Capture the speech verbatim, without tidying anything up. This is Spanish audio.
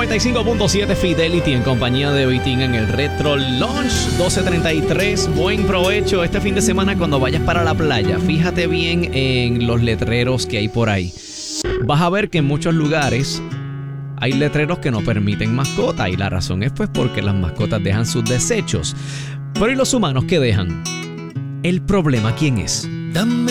noventa y cinco punto siete Fidelity en compañía de Vitín en el Retro Lunch doce treinta y tres. Buen provecho este fin de semana cuando vayas para la playa. Fíjate bien en los letreros que hay por ahí. Vas a ver que en muchos lugares hay letreros que no permiten mascota y la razón es pues porque las mascotas dejan sus desechos. Pero ¿y los humanos qué dejan? ¿El problema quién es? Dame